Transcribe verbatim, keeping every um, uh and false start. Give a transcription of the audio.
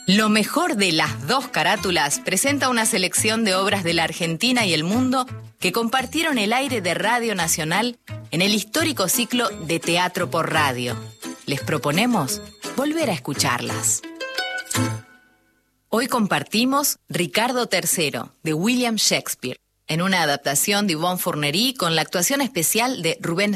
Lo mejor de las dos carátulas presenta una selección de obras de la Argentina y el mundo que compartieron el aire de Radio Nacional en el histórico ciclo de Teatro por Radio. Les proponemos volver a escucharlas. Hoy compartimos Ricardo tercero, de William Shakespeare, en una adaptación de Yvonne Fournery con la actuación especial de Rubén